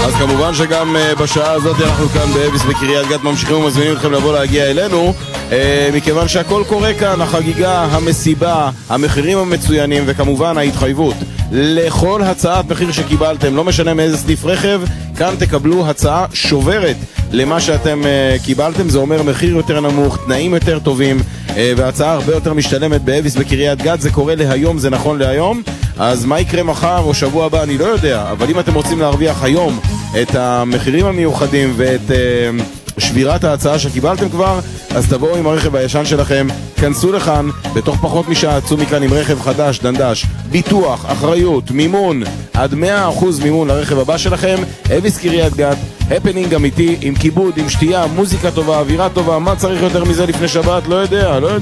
אז כמובן שגם בשעה הזאת אנחנו כאן באביס בקריית גת ממשיכים ומזמינים אתכם לבוא להגיע אלינו, מכיוון שהכל קורה כאן, החגיגה, המסיבה, המחירים המצוינים וכמובן ההתחייבות לכל הצעת מחיר שקיבלתם, לא משנה מאיזה סניף רכב, כאן תקבלו הצעה שוברת למה שאתם קיבלתם. זה אומר מחיר יותר נמוך, תנאים יותר טובים והצעה הרבה יותר משתלמת באביס בקריית גת. זה קורה להיום, זה נכון להיום. אז מה יקרה מחר או שבוע הבא אני לא יודע, אבל אם אתם רוצים להרוויח היום את המחירים המיוחדים ואת שבירת ההצעה שקיבלתם כבר, אז תבואו עם הרכב הישן שלכם, כנסו לכאן, בתוך פחות משעה צאו מכאן עם רכב חדש, דנדש, ביטוח, אחריות, מימון, עד 100% מימון לרכב הבא שלכם. אביס קריית גת, הפנינג אמיתי, עם כיבוד, עם שתייה, מוזיקה טובה, אווירה טובה. מה צריך יותר מזה לפני שבת? לא יודע.